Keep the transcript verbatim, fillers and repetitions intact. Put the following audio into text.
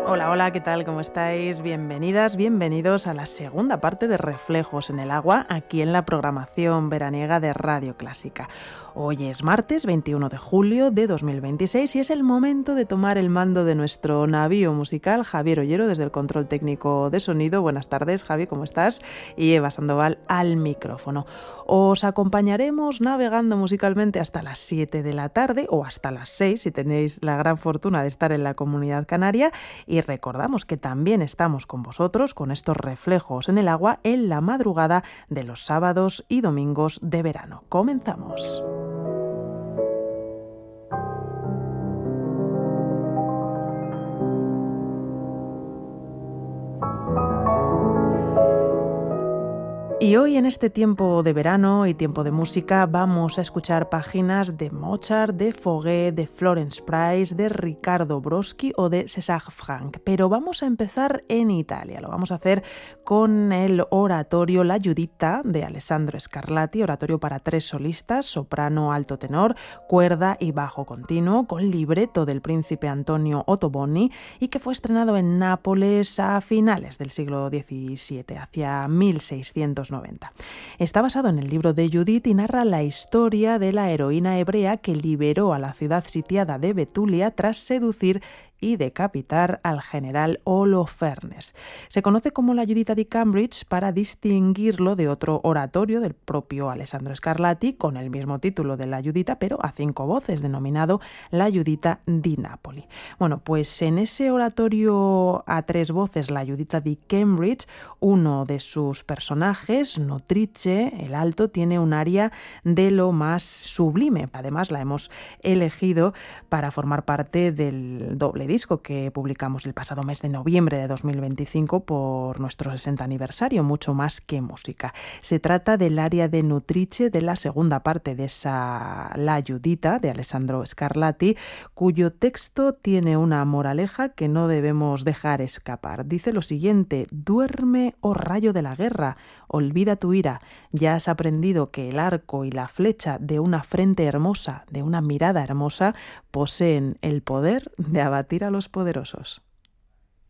Hola, hola, ¿qué tal? ¿Cómo estáis? Bienvenidas, bienvenidos a la segunda parte de Reflejos en el Agua, aquí en la programación veraniega de Radio Clásica. Hoy es martes veintiuno de julio de dos mil veintiséis y es el momento de tomar el mando de nuestro navío musical, Javier Ollero, desde el control técnico de sonido. Buenas tardes, Javi, ¿cómo estás? Y Eva Sandoval al micrófono. Os acompañaremos navegando musicalmente hasta las siete de la tarde o hasta las seis, si tenéis la gran fortuna de estar en la Comunidad Canaria. Y recordamos que también estamos con vosotros, con estos reflejos en el agua, en la madrugada de los sábados y domingos de verano. Comenzamos. Y hoy en este tiempo de verano y tiempo de música vamos a escuchar páginas de Mozart, de Fauré, de Florence Price, de Riccardo Broschi o de César Franck. Pero vamos a empezar en Italia. Lo vamos a hacer con el oratorio La Giuditta de Alessandro Scarlatti, oratorio para tres solistas, soprano, alto tenor, cuerda y bajo continuo, con libreto del príncipe Antonio Ottoboni y que fue estrenado en Nápoles a finales del siglo diecisiete, hacia mil seiscientos noventa. Está basado en el libro de Judith y narra la historia de la heroína hebrea que liberó a la ciudad sitiada de Betulia tras seducir y decapitar al general Holofernes. Se conoce como la Giuditta di Cambridge para distinguirlo de otro oratorio del propio Alessandro Scarlatti con el mismo título de la Giuditta, pero a cinco voces, denominado la Giuditta di Napoli. Bueno, pues en ese oratorio a tres voces, la Giuditta di Cambridge, uno de sus personajes, Nutrice, el alto, tiene un aria de lo más sublime. Además, la hemos elegido para formar parte del doble disco que publicamos el pasado mes de noviembre de dos mil veinticinco por nuestro sesenta aniversario, Mucho más que música. Se trata del aria de Nutrice de la segunda parte de esa La Giuditta de Alessandro Scarlatti, cuyo texto tiene una moraleja que no debemos dejar escapar. Dice lo siguiente: duerme, oh rayo de la guerra, olvida tu ira, ya has aprendido que el arco y la flecha de una frente hermosa, de una mirada hermosa, poseen el poder de abatir a los poderosos.